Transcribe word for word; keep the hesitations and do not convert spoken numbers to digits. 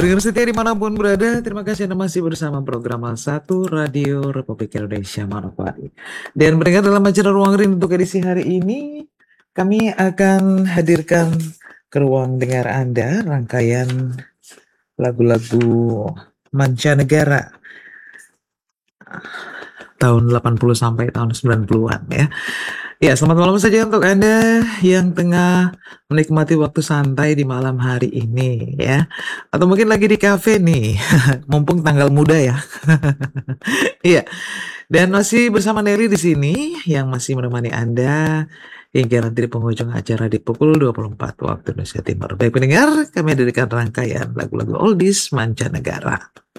Pendengar setia dimanapun berada, terima kasih Anda masih bersama program satu Radio Republik Indonesia Manokwari. Dan pendengar dalam acara Ruang Rin untuk edisi hari ini, kami akan hadirkan ke ruang dengar Anda rangkaian lagu-lagu mancanegara tahun delapan puluh sampai tahun sembilan puluhan ya. Ya, selamat malam saja untuk Anda yang tengah menikmati waktu santai di malam hari ini ya. Atau mungkin lagi di kafe nih, mumpung tanggal muda ya. Iya, dan masih bersama Nelly di sini yang masih menemani Anda hingga nanti di penghujung acara di pukul dua puluh empat waktu Indonesia Timur. Baik pendengar, kami hadirkan rangkaian lagu-lagu oldies mancanegara.